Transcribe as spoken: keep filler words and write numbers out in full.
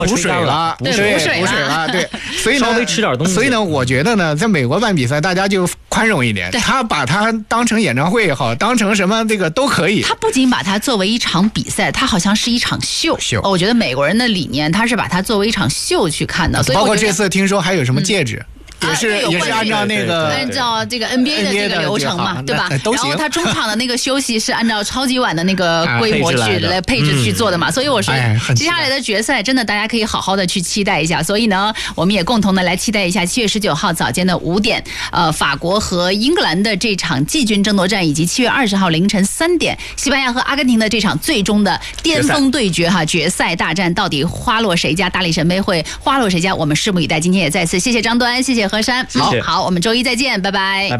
补水了， 对， 对， 补水补水了，对，所以呢， 稍微吃点东西。 所以呢，我觉得呢，在美国办比赛，大家就宽容一点，他把它当成演唱会也好，当成什么这个都可以。 他不仅把它作为一场比赛，他好像是一场秀。 秀， 哦、我觉得美国人的理念，他是把它作为一场秀去看的。所以包括这次听说还有什么戒指。 嗯也是、啊、也是按照那个按照这个 N B A 的这个流程嘛，对吧？ 都行。 然后他中场的那个休息是按照超级碗的那个规模去来配置去做的嘛， 嗯、 所以我说、 哎、 接下来的决赛真的大家可以好好的去期待一下。所以呢，我们也共同的来期待一下七月十九号早间的五点，呃，法国和英格兰的这场季军争夺战，以及七月二十号凌晨三点，西班牙和阿根廷的这场最终的巅峰对决哈，决赛大战到底花落谁家？大力神杯会花落谁家？我们拭目以待。今天也再次谢谢张端，谢谢何山， 好。 好，我们周一再见，拜拜。 拜拜。